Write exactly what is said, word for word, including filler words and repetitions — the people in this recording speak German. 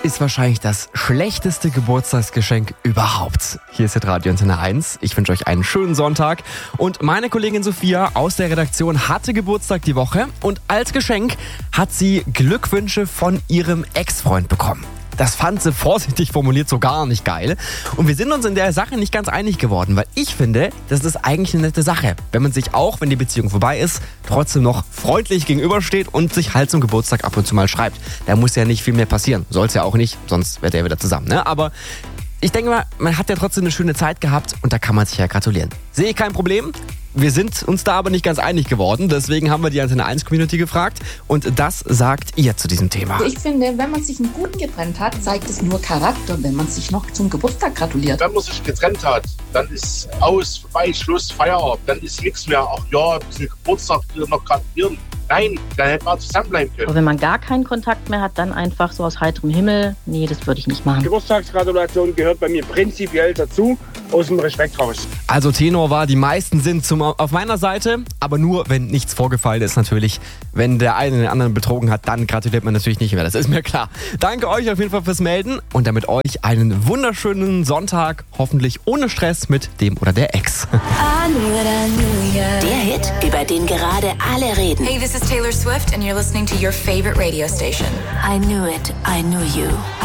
ist wahrscheinlich das schlechteste Geburtstagsgeschenk überhaupt. Hier ist Radio Antenne eins. Ich wünsche euch einen schönen Sonntag. Und meine Kollegin Sophia aus der Redaktion hatte Geburtstag die Woche. Und als Geschenk hat sie Glückwünsche von ihrem Ex-Freund bekommen. Das fand sie vorsichtig formuliert so gar nicht geil. Und wir sind uns in der Sache nicht ganz einig geworden, weil ich finde, das ist eigentlich eine nette Sache, wenn man sich auch, wenn die Beziehung vorbei ist, trotzdem noch freundlich gegenübersteht und sich halt zum Geburtstag ab und zu mal schreibt. Da muss ja nicht viel mehr passieren. Soll es ja auch nicht, sonst wäre der wieder zusammen. Ne? Aber ich denke mal, man hat ja trotzdem eine schöne Zeit gehabt und da kann man sich ja gratulieren. Sehe ich kein Problem. Wir sind uns da aber nicht ganz einig geworden, deswegen haben wir die Antenne eins Community gefragt und das sagt ihr zu diesem Thema. Ich finde, wenn man sich einen Guten getrennt hat, zeigt es nur Charakter, wenn man sich noch zum Geburtstag gratuliert. Wenn man sich getrennt hat, dann ist aus, vorbei, Schluss, Feierabend, dann ist nichts mehr. Ach ja, ein bisschen Geburtstag noch gratulieren. Nein, dann hätte man zusammenbleiben können. Aber wenn man gar keinen Kontakt mehr hat, dann einfach so aus heiterem Himmel, nee, das würde ich nicht machen. Geburtstagsgratulation gehört bei mir prinzipiell dazu, aus dem Respekt raus. Also Tenor war, die meisten sind zum, auf meiner Seite, aber nur, wenn nichts vorgefallen ist natürlich. Wenn der eine den anderen betrogen hat, dann gratuliert man natürlich nicht mehr, das ist mir klar. Danke euch auf jeden Fall fürs Melden und damit euch einen wunderschönen Sonntag, hoffentlich ohne Stress mit dem oder der Ex. Der Hit, über den gerade alle reden. Hey, this is Taylor Swift and you're listening to your favorite radio station. I knew it, I knew you.